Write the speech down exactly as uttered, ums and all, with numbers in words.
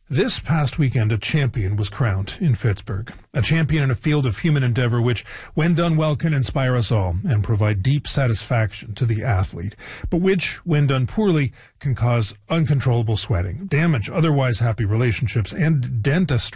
This past weekend, a champion was crowned in Pittsburgh. A champion in a field of human endeavor which, when done well, can inspire us all and provide deep satisfaction to the athlete, but which, when done poorly, can cause uncontrollable sweating, damage otherwise happy relationships, and dent a